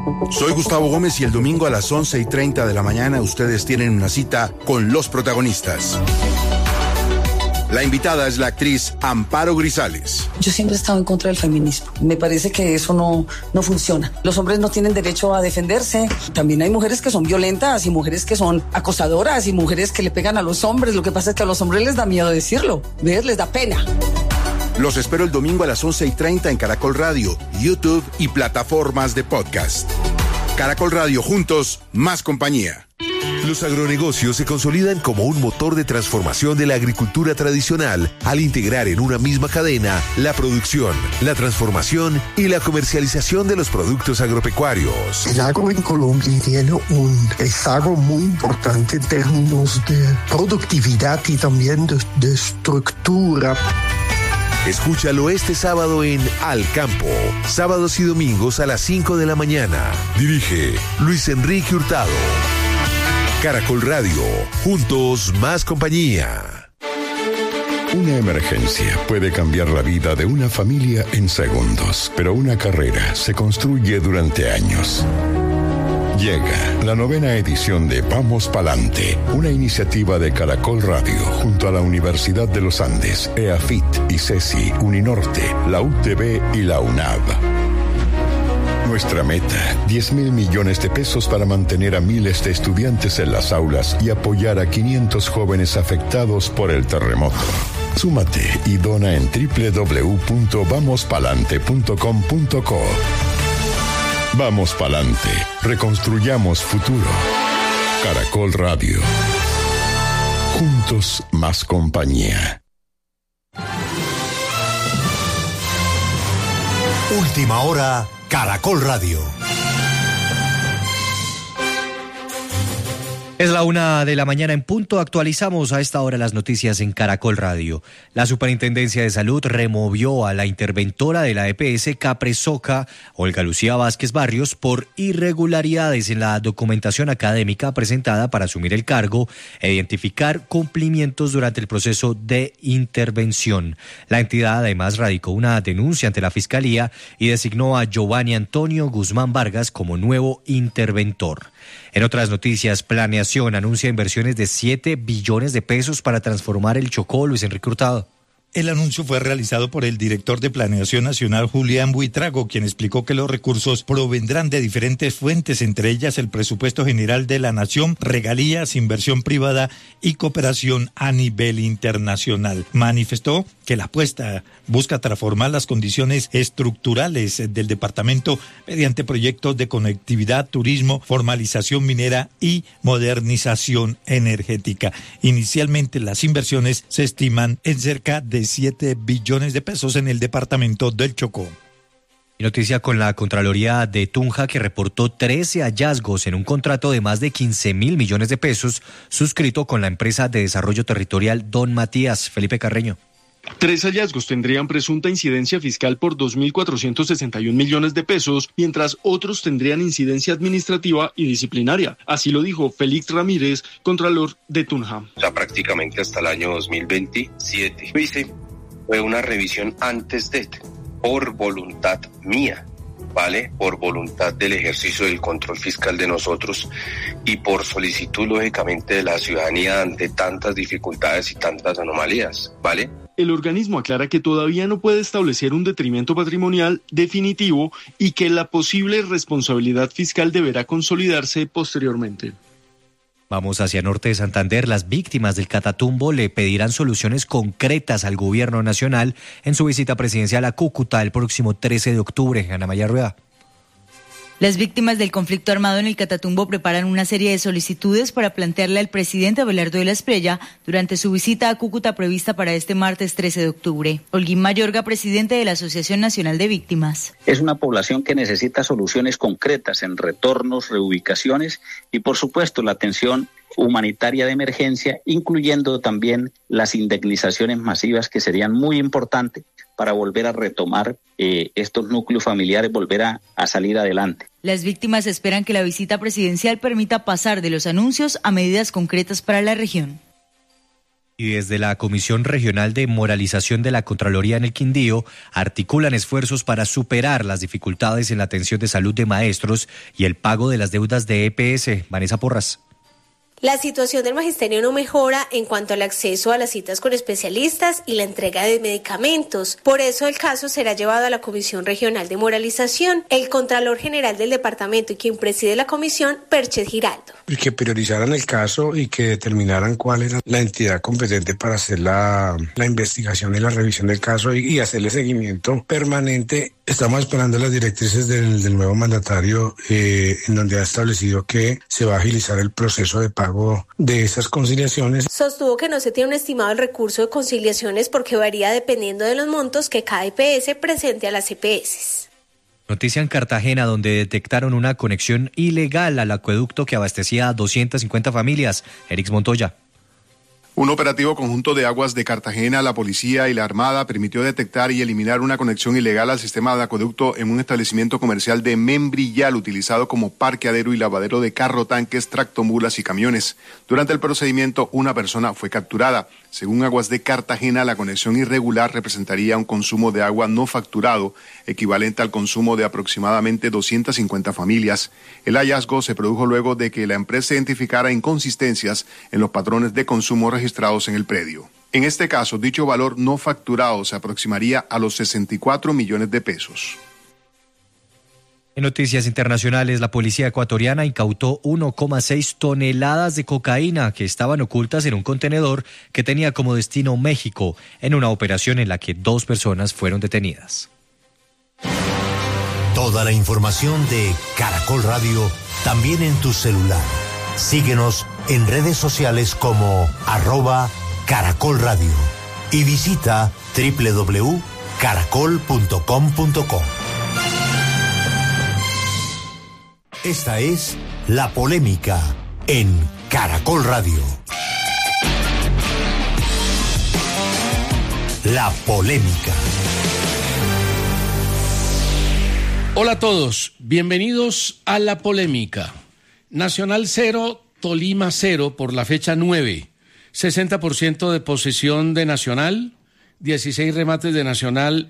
Soy Gustavo Gómez y el domingo a las 11:30 de la mañana ustedes tienen una cita con los protagonistas. La invitada es la actriz Amparo Grisales. Yo siempre he estado en contra del feminismo. Me parece que eso no funciona. Los hombres no tienen derecho a defenderse. También hay mujeres que son violentas y mujeres que son acosadoras y mujeres que le pegan a los hombres. Lo que pasa es que a los hombres les da miedo decirlo. ¿Ves? Les da pena. Los espero el domingo a las 11:30 en Caracol Radio, YouTube y plataformas de podcast. Caracol Radio, juntos, más compañía. Los agronegocios se consolidan como un motor de transformación de la agricultura tradicional al integrar en una misma cadena la producción, la transformación y la comercialización de los productos agropecuarios. El agro en Colombia tiene un rezago muy importante en términos de productividad y también de estructura. Escúchalo este sábado en Al Campo, sábados y domingos a las 5 de la mañana. Dirige Luis Enrique Hurtado. Caracol Radio, juntos más compañía. Una emergencia puede cambiar la vida de una familia en segundos, pero una carrera se construye durante años. Llega la 9ª edición de Vamos Palante, una iniciativa de Caracol Radio junto a la Universidad de los Andes, EAFIT, ICESI, Uninorte, la UTB y la UNAV. Nuestra meta, 10.000 millones de pesos para mantener a miles de estudiantes en las aulas y apoyar a 500 jóvenes afectados por el terremoto. Súmate y dona en www.vamospalante.com.co. Vamos pa'lante, reconstruyamos futuro. Caracol Radio. Juntos más compañía. Última hora, Caracol Radio. Es la 1 de la mañana en punto. Actualizamos a esta hora las noticias en Caracol Radio. La Superintendencia de Salud removió a la interventora de la EPS Capresoca, Olga Lucía Vázquez Barrios, por irregularidades en la documentación académica presentada para asumir el cargo e identificar cumplimientos durante el proceso de intervención. La entidad además radicó una denuncia ante la Fiscalía y designó a Giovanni Antonio Guzmán Vargas como nuevo interventor. En otras noticias, Planeación anuncia inversiones de 7 billones de pesos para transformar el Chocó. Luis Enrique Hurtado. El anuncio fue realizado por el director de Planeación Nacional, Julián Buitrago, quien explicó que los recursos provendrán de diferentes fuentes, entre ellas el presupuesto general de la Nación, regalías, inversión privada y cooperación a nivel internacional. Manifestó que la apuesta busca transformar las condiciones estructurales del departamento mediante proyectos de conectividad, turismo, formalización minera y modernización energética. Inicialmente las inversiones se estiman en cerca de 7 billones de pesos en el departamento del Chocó. Y noticia con la Contraloría de Tunja, que reportó 13 hallazgos en un contrato de más de 15.000 millones de pesos suscrito con la empresa de desarrollo territorial Don Matías. Felipe Carreño. 3 hallazgos tendrían presunta incidencia fiscal por 2.461 millones de pesos, mientras otros tendrían incidencia administrativa y disciplinaria. Así lo dijo Félix Ramírez, contralor de Tunja. Ya prácticamente hasta el año 2027. Fue una revisión antes de, por voluntad mía, ¿vale? Por voluntad del ejercicio del control fiscal de nosotros y por solicitud, lógicamente, de la ciudadanía ante tantas dificultades y tantas anomalías, ¿vale? El organismo aclara que todavía no puede establecer un detrimento patrimonial definitivo y que la posible responsabilidad fiscal deberá consolidarse posteriormente. Vamos hacia Norte de Santander. Las víctimas del Catatumbo le pedirán soluciones concretas al gobierno nacional en su visita presidencial a Cúcuta el próximo 13 de octubre. Ana María Rueda. Las víctimas del conflicto armado en el Catatumbo preparan una serie de solicitudes para plantearle al presidente Abelardo de la Espriella durante su visita a Cúcuta prevista para este martes 13 de octubre. Holguín Mayorga, presidente de la Asociación Nacional de Víctimas. Es una población que necesita soluciones concretas en retornos, reubicaciones y, por supuesto, la atención humanitaria de emergencia, incluyendo también las indemnizaciones masivas, que serían muy importantes para volver a retomar estos núcleos familiares, volver a salir adelante. Las víctimas esperan que la visita presidencial permita pasar de los anuncios a medidas concretas para la región. Y desde la Comisión Regional de Moralización de la Contraloría en el Quindío articulan esfuerzos para superar las dificultades en la atención de salud de maestros y el pago de las deudas de EPS. Vanessa Porras. La situación del magisterio no mejora en cuanto al acceso a las citas con especialistas y la entrega de medicamentos. Por eso el caso será llevado a la Comisión Regional de Moralización. El Contralor General del departamento y quien preside la comisión, Perchez Giraldo. Y que priorizaran el caso y que determinaran cuál era la entidad competente para hacer la investigación y la revisión del caso y hacerle seguimiento permanente. Estamos esperando las directrices del nuevo mandatario en donde ha establecido que se va a agilizar el proceso de pago de esas conciliaciones. Sostuvo que no se tiene un estimado del recurso de conciliaciones porque varía dependiendo de los montos que cada EPS presente a las EPS. Noticia en Cartagena, donde detectaron una conexión ilegal al acueducto que abastecía a 250 familias. Erix Montoya. Un operativo conjunto de Aguas de Cartagena, la policía y la Armada permitió detectar y eliminar una conexión ilegal al sistema de acueducto en un establecimiento comercial de Membrillal utilizado como parqueadero y lavadero de carro, tanques, tractomulas y camiones. Durante el procedimiento, una persona fue capturada. Según Aguas de Cartagena, la conexión irregular representaría un consumo de agua no facturado, equivalente al consumo de aproximadamente 250 familias. El hallazgo se produjo luego de que la empresa identificara inconsistencias en los patrones de consumo registrados en el predio. En este caso, dicho valor no facturado se aproximaría a los 64 millones de pesos. En noticias internacionales, la policía ecuatoriana incautó 1,6 toneladas de cocaína que estaban ocultas en un contenedor que tenía como destino México, en una operación en la que 2 personas fueron detenidas. Toda la información de Caracol Radio también en tu celular. Síguenos en redes sociales como @Caracol Radio y visita www.caracol.com.co. Esta es La Polémica en Caracol Radio. La Polémica. Hola a todos, bienvenidos a La Polémica. Nacional 0, Tolima 0 por la fecha 9. 60% de posesión de Nacional, 14 remates de Nacional,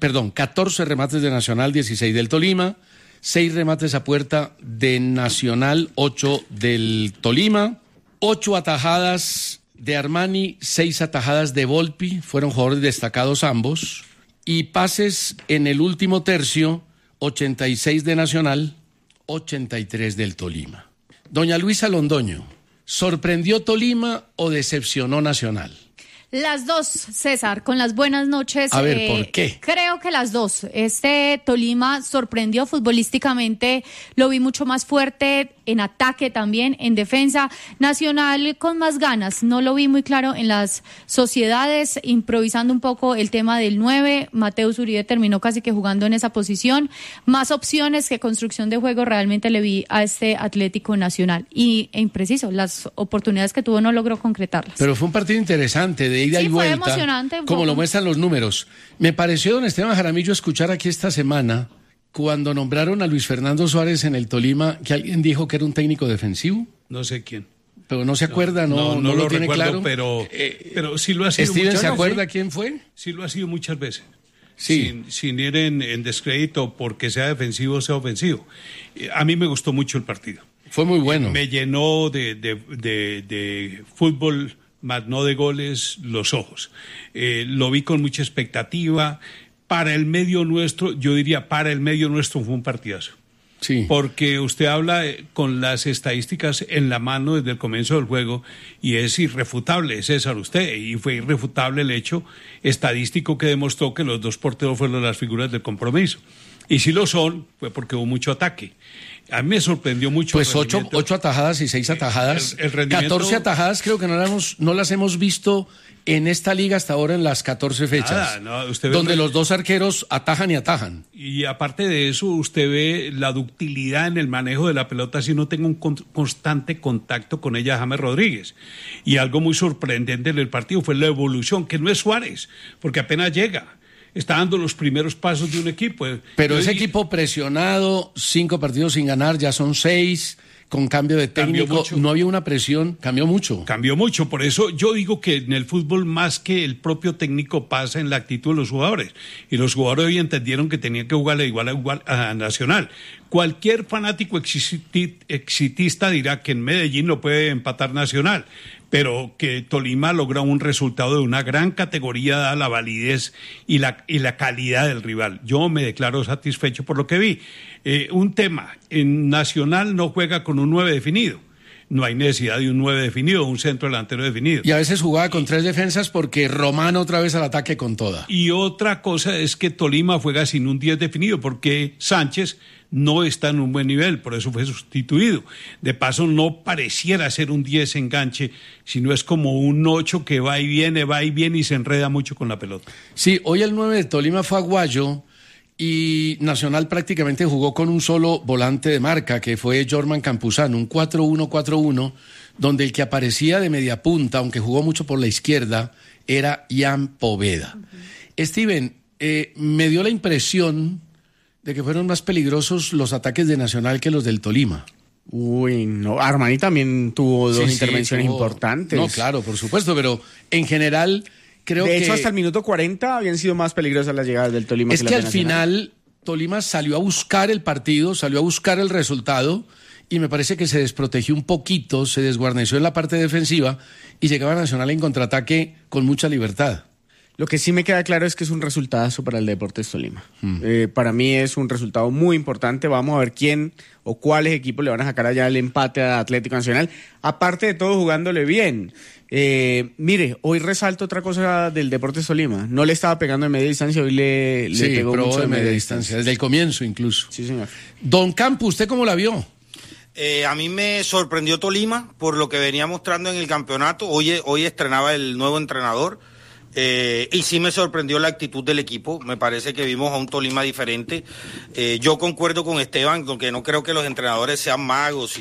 16 del Tolima, 6 remates a puerta de Nacional, 8 del Tolima, 8 atajadas de Armani, 6 atajadas de Volpi, fueron jugadores destacados ambos, y pases en el último tercio, 86 de Nacional, 83 del Tolima. Doña Luisa Londoño, ¿sorprendió Tolima o decepcionó Nacional? Las dos, César, con las buenas noches. A ver, ¿por qué? Creo que las dos. Tolima sorprendió futbolísticamente, lo vi mucho más fuerte en ataque también, en defensa. Nacional con más ganas, no lo vi muy claro en las sociedades, improvisando un poco el tema del 9. Mateus Uribe terminó casi que jugando en esa posición. Más opciones que construcción de juego realmente le vi a este Atlético Nacional. Y impreciso, las oportunidades que tuvo no logró concretarlas. Pero fue un partido interesante, de ida y vuelta, fue emocionante, como lo muestran los números. Me pareció, don Esteban Jaramillo, escuchar aquí esta semana, cuando nombraron a Luis Fernando Suárez en el Tolima, que alguien dijo que era un técnico defensivo. No sé quién. Pero no se acuerda, no lo tiene recuerdo, claro. Pero sí lo ha sido. ¿Steven se acuerda quién fue? Sí lo ha sido muchas veces. Sí. Sin ir en descrédito porque sea defensivo o sea ofensivo. A mí me gustó mucho el partido. Fue muy bueno. Me llenó de fútbol, más no de goles, los ojos. Lo vi con mucha expectativa. Para el medio nuestro, yo diría, para el medio nuestro fue un partidazo. Sí. Porque usted habla con las estadísticas en la mano desde el comienzo del juego y es irrefutable, César, usted, y fue irrefutable el hecho estadístico que demostró que los 2 porteros fueron las figuras del compromiso. Y si lo son, fue porque hubo mucho ataque. A mí me sorprendió mucho. Pues 8 atajadas y 6 atajadas. El rendimiento... 14 atajadas creo que no las hemos visto en esta liga hasta ahora en las 14 fechas. Donde los 2 arqueros atajan y atajan. Y aparte de eso, usted ve la ductilidad en el manejo de la pelota si no tengo un constante contacto con ella, James Rodríguez. Y algo muy sorprendente en el partido fue la evolución, que no es Suárez, porque apenas llega. Está dando los primeros pasos de un equipo. Pero ese equipo presionado, 5 partidos sin ganar, ya son 6, con cambio de técnico, no había una presión, cambió mucho. Cambió mucho, por eso yo digo que en el fútbol más que el propio técnico pasa en la actitud de los jugadores, y los jugadores hoy entendieron que tenían que jugarle igual a Nacional. Cualquier fanático exitista dirá que en Medellín lo puede empatar Nacional, pero que Tolima logra un resultado de una gran categoría dada la validez y la calidad del rival. Yo me declaro satisfecho por lo que vi. Un tema, en Nacional no juega con un 9 definido. No hay necesidad de un 9 definido, un centro delantero definido. Y a veces jugaba con 3 defensas porque Román otra vez al ataque con toda. Y otra cosa es que Tolima juega sin un 10 definido porque Sánchez no está en un buen nivel, por eso fue sustituido. De paso, no pareciera ser un 10 enganche, sino es como un 8 que va y viene y se enreda mucho con la pelota. Sí, hoy el 9 de Tolima fue Aguayo y Nacional prácticamente jugó con un solo volante de marca, que fue Jorman Campuzano, un 4-1-4-1, donde el que aparecía de media punta, aunque jugó mucho por la izquierda, era Ian Poveda. Steven, me dio la impresión de que fueron más peligrosos los ataques de Nacional que los del Tolima. Uy, no, Armani también tuvo dos intervenciones importantes. No, claro, por supuesto, pero en general creo que... De hecho, hasta el minuto 40 habían sido más peligrosas las llegadas del Tolima. Es que al final Tolima salió a buscar el partido, salió a buscar el resultado, y me parece que se desprotegió un poquito, se desguarneció en la parte defensiva y llegaba Nacional en contraataque con mucha libertad. Lo que sí me queda claro es que es un resultado para el Deportes Tolima. Para mí es un resultado muy importante. Vamos a ver quién o cuáles equipos le van a sacar allá el empate a Atlético Nacional. Aparte de todo, jugándole bien. Mire, hoy resalto otra cosa del Deportes Tolima. No le estaba pegando de media distancia, hoy le pegó mucho de media distancia. Desde el comienzo incluso. Sí, señor. Don Campo, ¿usted cómo la vio? A mí me sorprendió Tolima por lo que venía mostrando en el campeonato. Hoy estrenaba el nuevo entrenador. Y sí me sorprendió la actitud del equipo. Me parece que vimos a un Tolima diferente. Yo concuerdo con Esteban, aunque no creo que los entrenadores sean magos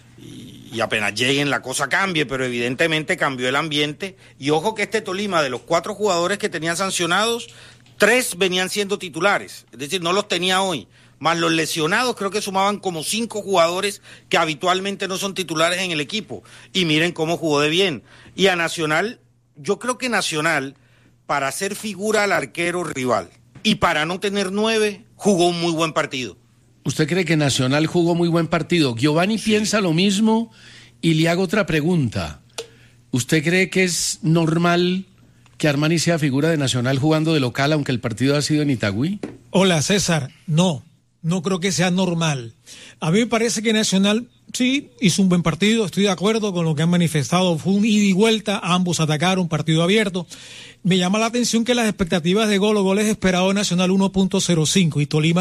y apenas lleguen la cosa cambie, pero evidentemente cambió el ambiente. Y ojo que este Tolima, de los 4 jugadores que tenían sancionados, 3 venían siendo titulares, es decir, no los tenía hoy. Más los lesionados, creo que sumaban como 5 jugadores que habitualmente no son titulares en el equipo. Y miren cómo jugó de bien. Y a Nacional, yo creo que Nacional, para hacer figura al arquero rival y para no tener 9, jugó un muy buen partido. ¿Usted cree que Nacional jugó muy buen partido? Giovanni piensa lo mismo y le hago otra pregunta. ¿Usted cree que es normal que Armani sea figura de Nacional jugando de local, aunque el partido ha sido en Itagüí? Hola, César. No creo que sea normal. A mí me parece que Nacional sí hizo un buen partido, estoy de acuerdo con lo que han manifestado, fue un ida y vuelta, ambos atacaron, partido abierto. Me llama la atención que las expectativas de goles esperados Nacional 1.05 y Tolima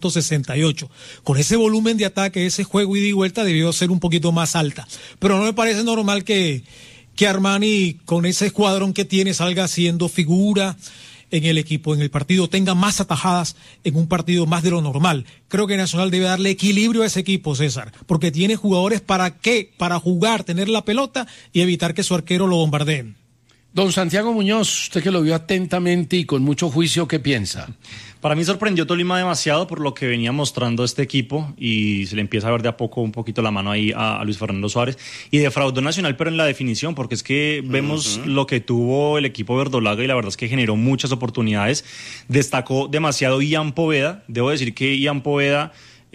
0.68. Con ese volumen de ataque, ese juego ida y vuelta debió ser un poquito más alta. Pero no me parece normal que Armani, con ese escuadrón que tiene, salga haciendo figura en el equipo, en el partido, tenga más atajadas en un partido más de lo normal. Creo que Nacional debe darle equilibrio a ese equipo, César, porque tiene jugadores para jugar, tener la pelota y evitar que su arquero lo bombardeen. Don Santiago Muñoz, usted que lo vio atentamente y con mucho juicio, ¿qué piensa? Para mí sorprendió Tolima demasiado por lo que venía mostrando este equipo y se le empieza a ver de a poco un poquito la mano ahí a Luis Fernando Suárez y defraudó Nacional, pero en la definición, porque es que vemos lo que tuvo el equipo verdolaga y la verdad es que generó muchas oportunidades. Destacó demasiado Ian Poveda. Debo decir que Ian Poveda,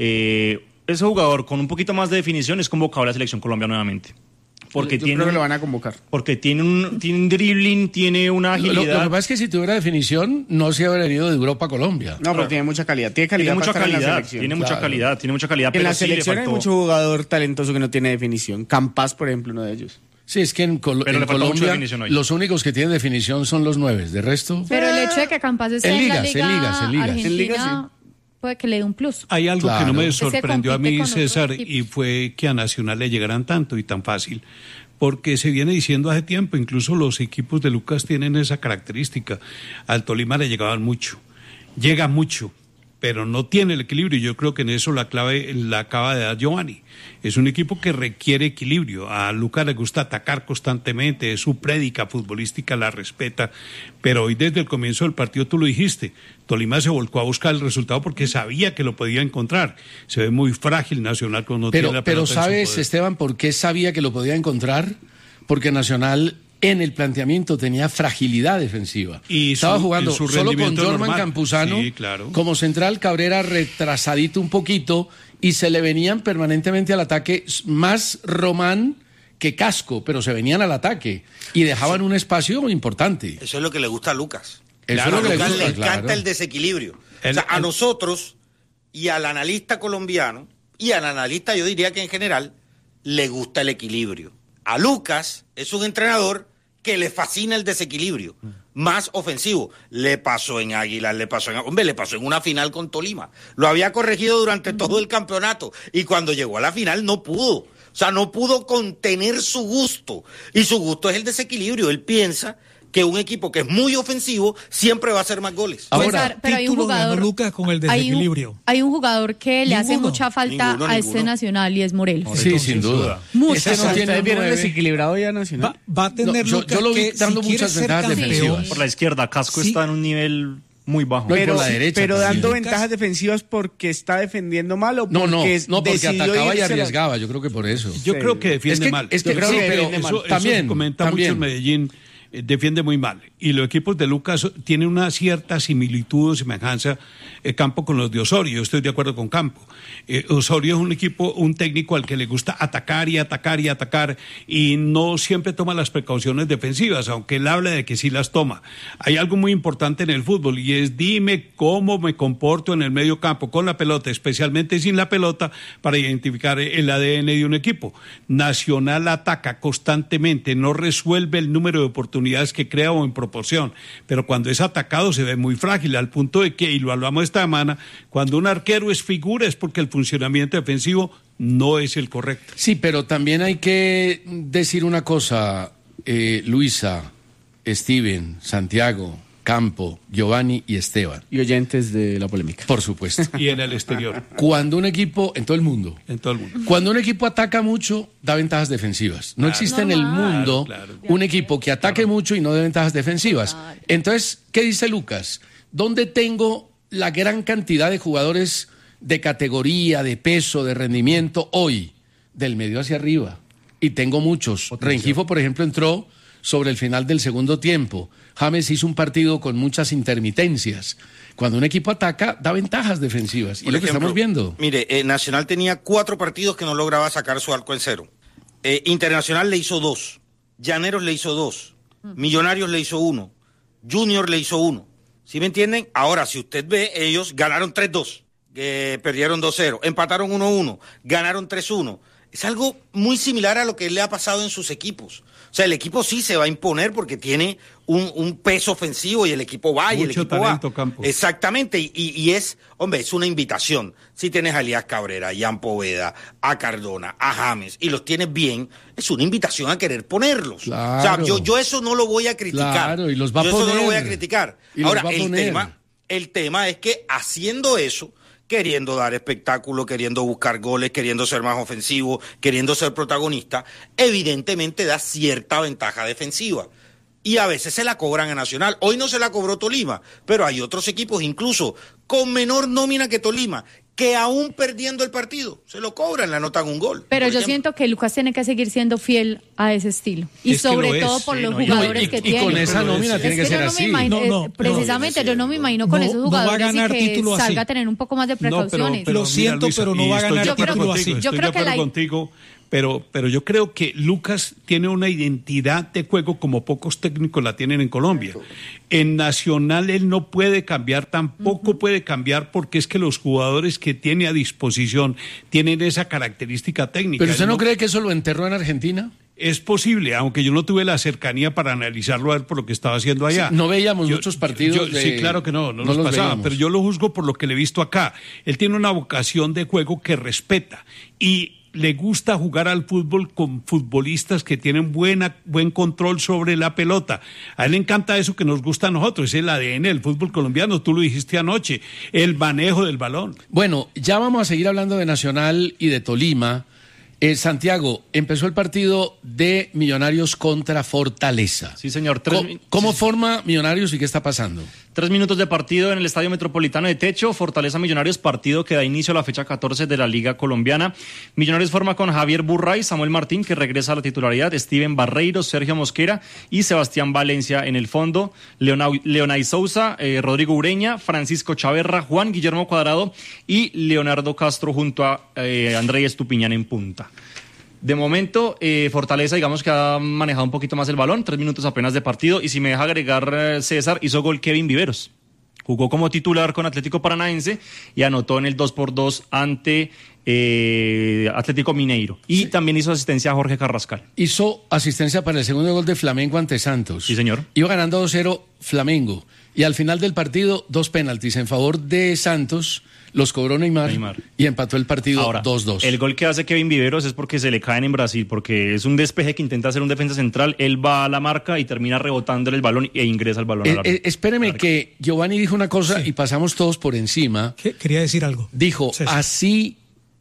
ese jugador con un poquito más de definición, es convocado a la selección Colombia nuevamente. Porque yo creo que lo van a convocar. Porque tiene un dribbling, tiene una agilidad. Lo que pasa es que si tuviera definición, no se habría venido de Europa a Colombia. No, pero tiene mucha calidad. Tiene mucha calidad. Tiene mucha calidad. En la selección hay mucho jugador talentoso que no tiene definición. Campas, por ejemplo, uno de ellos. Sí, es que en Colombia los únicos que tienen definición son los 9. De resto... Pero el hecho de que Campas esté en ligas. Argentina, puede que le dé un plus. Hay algo que no me sorprendió a mí, César, y fue que a Nacional le llegaran tanto y tan fácil, porque se viene diciendo hace tiempo, incluso los equipos de Lucas tienen esa característica. Al Tolima le llegaban mucho, llega mucho, pero no tiene el equilibrio. Yo creo que en eso la clave la acaba de dar Giovanni. Es un equipo que requiere equilibrio. A Lucas le gusta atacar constantemente, su prédica futbolística la respeta, pero hoy desde el comienzo del partido, tú lo dijiste, Tolima se volcó a buscar el resultado porque sabía que lo podía encontrar. Se ve muy frágil Nacional cuando tiene la pelota. Pero ¿sabes, Esteban, por qué sabía que lo podía encontrar? Porque Nacional en el planteamiento tenía fragilidad defensiva. Estaba jugando solo con Jorman Campuzano, sí, claro, como central, Cabrera retrasadito un poquito, y se le venían permanentemente al ataque más Román que Casco, pero se venían al ataque y dejaban un espacio importante. Eso es lo que le gusta a Lucas. Eso es lo que a Lucas le gusta, encanta el desequilibrio. O sea, a nosotros y al analista colombiano y al analista, yo diría que en general, le gusta el equilibrio. A Lucas es un entrenador que le fascina el desequilibrio, más ofensivo. Le pasó en Águilas, le pasó en una final con Tolima. Lo había corregido durante todo el campeonato y cuando llegó a la final no pudo. O sea, no pudo contener su gusto. Y su gusto es el desequilibrio. Él piensa que un equipo que es muy ofensivo siempre va a hacer más goles. Ahora, pero hay un jugador, Lucas, con el desequilibrio. Hay un jugador que le hace mucha falta a este Nacional y es Morelos. Sí, sin duda. Mucha. ¿Ustedes vieron desequilibrado ya Nacional? Va a tener yo lo vi dando muchas ventajas defensivas. Por la izquierda, Casco está en un nivel muy bajo. Pero, por la derecha, pero dando Lucas, ventajas defensivas porque está defendiendo mal o porque porque atacaba y arriesgaba, yo creo que por eso. Yo creo que defiende mal. Es que creo que defiende mal. También se comenta mucho en Medellín. Defiende muy mal. Y los equipos de Lucas tienen una cierta similitud o semejanza Campo con los de Osorio. Yo estoy de acuerdo con Campo. Osorio es un equipo, un técnico al que le gusta atacar y atacar y atacar y no siempre toma las precauciones defensivas, aunque él habla de que sí las toma. Hay algo muy importante en el fútbol y es dime cómo me comporto en el medio campo con la pelota, especialmente sin la pelota, para identificar el ADN de un equipo. Nacional ataca constantemente, no resuelve el número de oportunidades que crea o en proporción, pero cuando es atacado se ve muy frágil, al punto de que, y lo hablamos esta semana, cuando un arquero es figura es porque el funcionamiento defensivo no es el correcto. Sí, pero también hay que decir una cosa, Luisa, Steven, Santiago, Campo, Giovanni y Esteban. Y oyentes de la polémica. Por supuesto. Y en el exterior. Cuando un equipo, en todo el mundo. En todo el mundo. Cuando un equipo ataca mucho, da ventajas defensivas. No existe en el mundo un equipo que ataque mucho y no dé ventajas defensivas. Entonces, ¿qué dice Lucas? ¿Dónde tengo la gran cantidad de jugadores de categoría, de peso, de rendimiento hoy? Del medio hacia arriba. Y tengo muchos. Rengifo, por ejemplo, entró sobre el final del segundo tiempo. James hizo un partido con muchas intermitencias. Cuando un equipo ataca, da ventajas defensivas. Y lo que estamos viendo. Mire, Nacional tenía 4 partidos que no lograba sacar su arco en cero. Internacional le hizo 2. Llaneros le hizo 2. Millonarios le hizo 1. Junior le hizo 1. ¿Sí me entienden? Ahora, si usted ve, ellos ganaron 3-2. Perdieron 2-0. Empataron 1-1. Ganaron 3-1. Es algo muy similar a lo que le ha pasado en sus equipos. O sea, el equipo sí se va a imponer porque tiene un peso ofensivo y el equipo va y el equipo talento, va. Campo. Exactamente, y es, hombre, es una invitación. Si tienes a Elías Cabrera, a Jan Poveda, a Cardona, a James, y los tienes bien, es una invitación a querer ponerlos. Claro. O sea, yo eso no lo voy a criticar. Claro, y los va a poner. Yo eso no lo voy a criticar. Ahora, poner. el tema es que haciendo eso, queriendo dar espectáculo, queriendo buscar goles, queriendo ser más ofensivo, queriendo ser protagonista, evidentemente da cierta ventaja defensiva. Y a veces se la cobran a Nacional. Hoy no se la cobró Tolima, pero hay otros equipos, incluso con menor nómina que Tolima, que aún perdiendo el partido, se lo cobran, le anotan un gol. Pero yo siento que Lucas tiene que seguir siendo fiel a ese estilo. Y sobre todo por los jugadores que tiene. Y con esa nómina tiene que ser así. Precisamente, yo no me imagino con esos jugadores y que salga a tener un poco más de precauciones. Lo siento, pero no va a ganar título así. Yo creo que contigo. Pero yo creo que Lucas tiene una identidad de juego como pocos técnicos la tienen en Colombia. En Nacional él no puede cambiar, tampoco puede cambiar porque es que los jugadores que tiene a disposición tienen esa característica técnica. ¿Pero usted no cree que eso lo enterró en Argentina? Es posible, aunque yo no tuve la cercanía para analizarlo a ver por lo que estaba haciendo allá. Sí, no veíamos muchos partidos. Sí, claro que no nos pasaba, pero yo lo juzgo por lo que le he visto acá. Él tiene una vocación de juego que respeta y le gusta jugar al fútbol con futbolistas que tienen buen control sobre la pelota. A él le encanta eso que nos gusta a nosotros, es el ADN del fútbol colombiano, tú lo dijiste anoche, el manejo del balón. Bueno, ya vamos a seguir hablando de Nacional y de Tolima. Santiago, empezó el partido de Millonarios contra Fortaleza. Sí, señor. ¿Cómo forma Millonarios y qué está pasando? 3 minutos de partido en el Estadio Metropolitano de Techo, Fortaleza Millonarios, partido que da inicio a la fecha 14 de la Liga Colombiana. Millonarios forma con Javier Burray, Samuel Martín, que regresa a la titularidad, Steven Barreiro, Sergio Mosquera y Sebastián Valencia en el fondo, Leonay Sousa, Rodrigo Ureña, Francisco Chaverra, Juan Guillermo Cuadrado y Leonardo Castro junto a André Estupiñán en punta. De momento, Fortaleza, digamos que ha manejado un poquito más el balón, 3 minutos apenas de partido, y si me deja agregar, César, hizo gol Kevin Viveros. Jugó como titular con Atlético Paranaense y anotó en el 2-2 ante Atlético Mineiro. Y también hizo asistencia a Jorge Carrascal. Hizo asistencia para el segundo gol de Flamengo ante Santos. Sí, señor. Iba ganando 2-0 Flamengo. Y al final del partido, 2 penaltis en favor de Santos. Los cobró Neymar y empató el partido. Ahora, 2-2. El gol que hace Kevin Viveros es porque se le caen en Brasil, porque es un despeje que intenta hacer un defensa central, él va a la marca y termina rebotándole el balón e ingresa el balón al área. Espéreme que Giovanni dijo una cosa y pasamos todos por encima. Quería decir algo. Dijo, así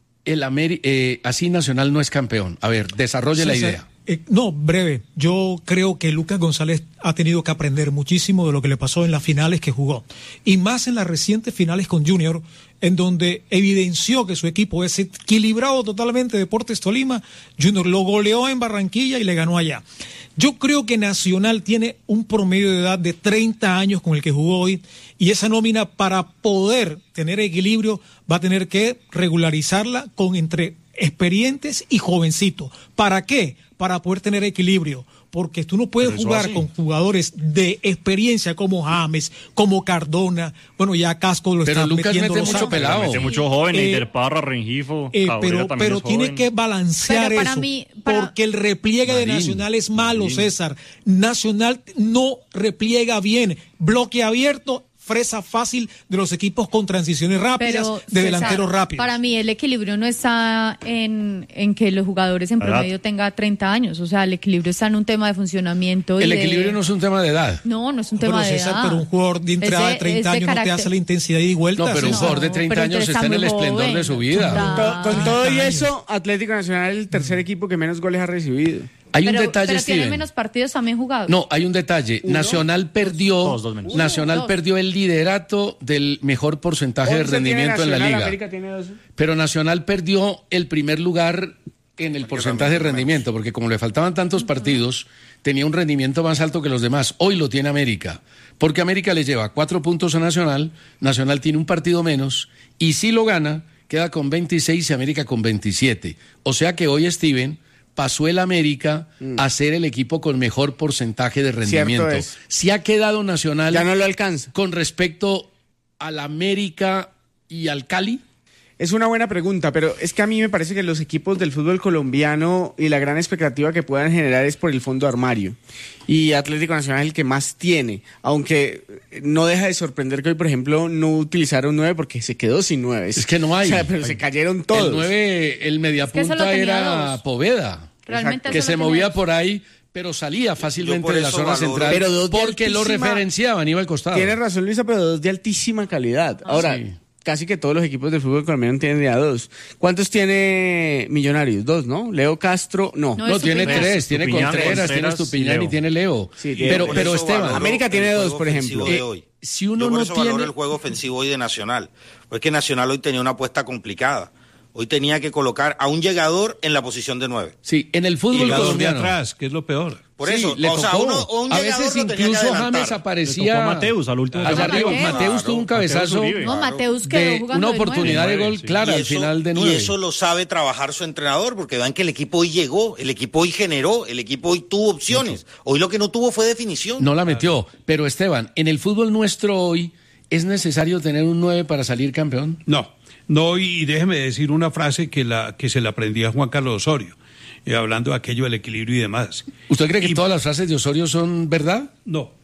así Nacional no es campeón. A ver, desarrolle la idea. No, breve. Yo creo que Lucas González ha tenido que aprender muchísimo de lo que le pasó en las finales que jugó. Y más en las recientes finales con Junior, en donde evidenció que su equipo es equilibrado totalmente. Deportes Tolima, Junior lo goleó en Barranquilla y le ganó allá. Yo creo que Nacional tiene un promedio de edad de 30 años con el que jugó hoy, y esa nómina, para poder tener equilibrio, va a tener que regularizarla con entre experientes y jovencitos. ¿Para qué? Para poder tener equilibrio, porque tú no puedes jugar con jugadores de experiencia como James, como Cardona, bueno, ya Casco lo está Lucas metiendo. Mete mucho pelado. Mete mucho joven, Interparra, Rengifo, pero tiene que balancear eso, porque el repliegue de Nacional es malo, César. Nacional no repliega bien, bloque abierto, fresa fácil de los equipos con transiciones rápidas, de delanteros rápidos. Para mí el equilibrio no está en que los jugadores en promedio tengan 30 años, o sea, el equilibrio está en un tema de funcionamiento. El equilibrio no es un tema de edad. No es un tema de edad. Pero un jugador de entrada de 30 años no te hace la intensidad y vuelta. No, pero un jugador de 30 años está en el esplendor de su vida. Con todo y eso, Atlético Nacional es el tercer equipo que menos goles ha recibido. Hay un detalle, pero Steven. tiene menos partidos también jugados. No, hay un detalle. Nacional perdió perdió el liderato del mejor porcentaje de rendimiento en la liga. América tiene 12. Pero Nacional perdió el primer lugar en el porcentaje de rendimiento, porque como le faltaban tantos partidos, tenía un rendimiento más alto que los demás. Hoy lo tiene América, porque América le lleva 4 puntos a Nacional, Nacional tiene un partido menos, y si lo gana, queda con 26 y América con 27. O sea que hoy, Steven, pasó el América a ser el equipo con mejor porcentaje de rendimiento. Si ha quedado Nacional, ya no lo alcanza. Con respecto al América y al Cali. Es una buena pregunta, pero es que a mí me parece que los equipos del fútbol colombiano y la gran expectativa que puedan generar es por el fondo armario. Y Atlético Nacional es el que más tiene, aunque no deja de sorprender que hoy, por ejemplo, no utilizaron 9 porque se quedó sin 9. Es que no hay. O sea, pero se cayeron todos. El 9, el mediapunta era Poveda, que se movía por ahí, pero salía fácilmente de la zona central, pero porque lo referenciaban, iba al costado. Tiene razón, Luisa, pero 2 de altísima calidad. Ahora, casi que todos los equipos del fútbol colombiano tienen de a 2. ¿Cuántos tiene Millonarios? 2, ¿no? Leo Castro, no tiene 3, tiene Contreras, tiene Estupiñán y tiene Leo. Sí, pero Esteban, América tiene 2, por ejemplo. Si uno no tiene valoro el juego ofensivo hoy de Nacional, porque Nacional hoy tenía una apuesta complicada. Hoy tenía que colocar a un llegador en la posición de 9. Sí, en el fútbol colombiano. Atrás, que es lo peor. Por eso, le tocó. un a veces incluso James aparecía. Le tocó Mateus al último. Allá arriba. Mateus tuvo un cabezazo. Mateus quedó jugando una oportunidad de gol clara al final de 9. Y eso lo sabe trabajar su entrenador, porque vean que el equipo hoy llegó, el equipo hoy generó, el equipo hoy tuvo opciones. Hoy lo que no tuvo fue definición. No la metió. Pero Esteban, en el fútbol nuestro hoy, ¿es necesario tener un 9 para salir campeón? No, y déjeme decir una frase que se la aprendí a Juan Carlos Osorio, hablando de aquello del equilibrio y demás. ¿Usted cree que todas las frases de Osorio son verdad? No,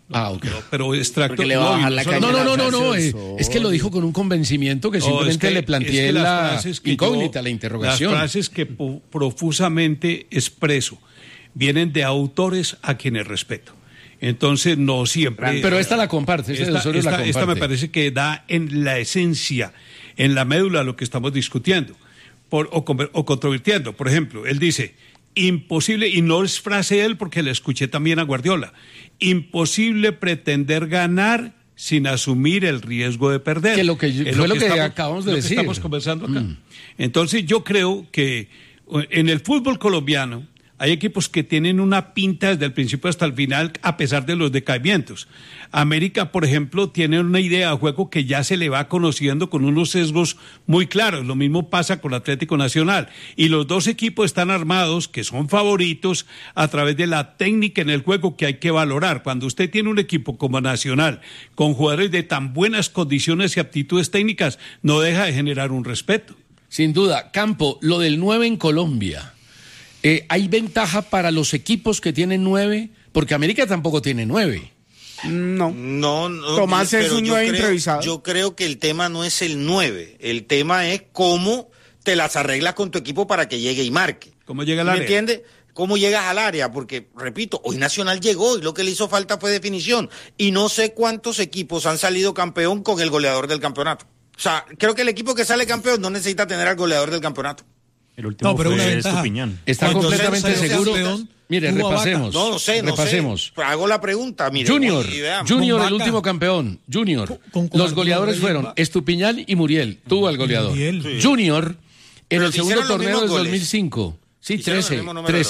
Ok. Pero extracto. Porque le va a bajar la caña. No. Es que lo dijo con un convencimiento que simplemente le planteé la incógnita, la interrogación. Las frases que profusamente expreso vienen de autores a quienes respeto. Entonces, no siempre. Pero esta la comparte, esta me parece que da en la esencia, en la médula, lo que estamos discutiendo o controvirtiendo. Por ejemplo, él dice: imposible, y no es frase de él porque le escuché también a Guardiola, imposible pretender ganar sin asumir el riesgo de perder. Que fue lo que acabamos de decir. Estamos conversando acá. Entonces, yo creo que en el fútbol colombiano hay equipos que tienen una pinta desde el principio hasta el final, a pesar de los decaimientos. América, por ejemplo, tiene una idea de juego que ya se le va conociendo con unos sesgos muy claros. Lo mismo pasa con Atlético Nacional. Y los dos equipos están armados, que son favoritos, a través de la técnica en el juego que hay que valorar. Cuando usted tiene un equipo como Nacional, con jugadores de tan buenas condiciones y aptitudes técnicas, no deja de generar un respeto. Sin duda. Campo, lo del 9 en Colombia. ¿Hay ventaja para los equipos que tienen 9? Porque América tampoco tiene 9. No. Tomás es un 9 improvisado. Yo creo que el tema no es el 9. El tema es cómo te las arreglas con tu equipo para que llegue y marque. ¿Cómo llega al área? ¿Me entiendes? ¿Cómo llegas al área? Porque, repito, hoy Nacional llegó y lo que le hizo falta fue definición. Y no sé cuántos equipos han salido campeón con el goleador del campeonato. O sea, creo que el equipo que sale campeón no necesita tener al goleador del campeonato. El último fue Estupiñán. ¿Está completamente seguro? Mire, repasemos. No sé. Hago la pregunta, mire. Junior, el último campeón. Junior. Los goleadores fueron Estupiñán y Muriel. Tuvo al goleador. Sí. Junior, en el segundo torneo del 2005. Sí, 13.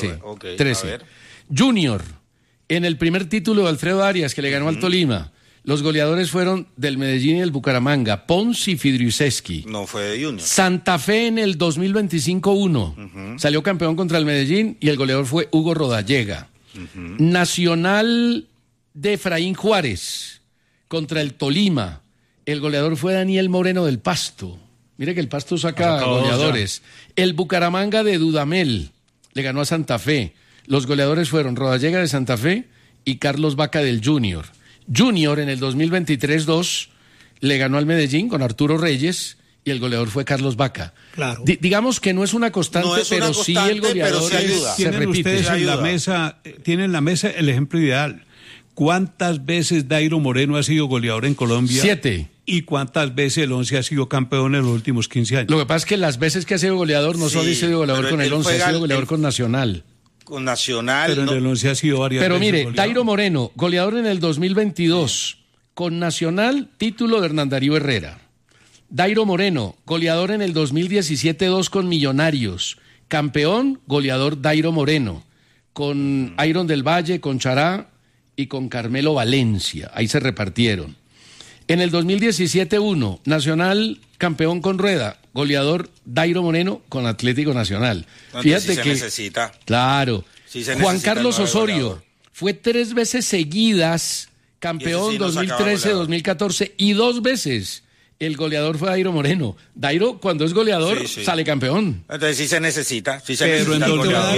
Junior, en el primer título de Alfredo Arias, que le ganó al Tolima. Los goleadores fueron del Medellín y del Bucaramanga, Pons y Fidriuseski. No fue de Junior. Santa Fe en el 2025-1. Salió campeón contra el Medellín y el goleador fue Hugo Rodallega. Nacional de Efraín Juárez contra el Tolima. El goleador fue Daniel Moreno del Pasto. Mire que el Pasto saca goleadores. El Bucaramanga de Dudamel le ganó a Santa Fe. Los goleadores fueron Rodallega de Santa Fe y Carlos Vaca del Junior. Junior en el 2023-2 le ganó al Medellín con Arturo Reyes y el goleador fue Carlos Vaca. Claro. Digamos que no es una constante, pero sí el goleador se repite. Tienen en la mesa el ejemplo ideal. ¿Cuántas veces Dairo Moreno ha sido goleador en Colombia? 7. ¿Y cuántas veces el 11 ha sido campeón en los últimos 15 años? Lo que pasa es que las veces que ha sido goleador no solo ha sido goleador con el 11, ha sido goleador con Nacional. Con Nacional. Pero en el 11 ha sido varias veces. Pero mire, goleador. Dairo Moreno, goleador en el 2022, con Nacional, título de Hernán Darío Herrera. Dairo Moreno, goleador en el 2017-2 con Millonarios. Campeón, goleador Dairo Moreno. Con Iron del Valle, con Chará y con Carmelo Valencia. Ahí se repartieron. En el 2017-1, Nacional, campeón con Rueda. Goleador Dairo Moreno con Atlético Nacional. Fíjate que... se necesita. Claro. Sí se Juan necesita Carlos Osorio goleador. fue 3 veces seguidas campeón, 2013, 2014 y 2 veces el goleador fue Dairo Moreno. Dairo, cuando es goleador, sale campeón. Entonces sí se necesita. Pero en